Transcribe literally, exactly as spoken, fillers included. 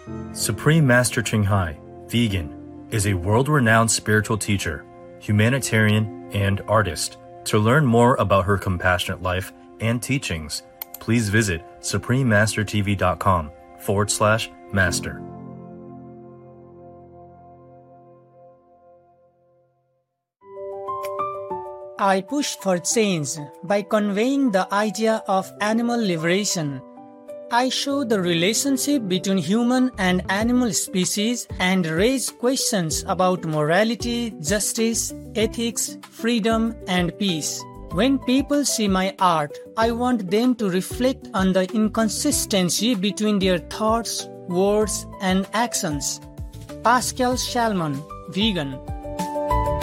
Supreme Master Ching Hai, vegan, is a world-renowned spiritual teacher, humanitarian, and artist. To learn more about her compassionate life and teachings, please visit suprememastertv.com forward slash master. I push for change by conveying the idea of animal liberation. I show the relationship between human and animal species and raise questions about morality, justice, ethics, freedom, and peace. When people see my art, I want them to reflect on the inconsistency between their thoughts, words, and actions. Pascal Salmon, vegan.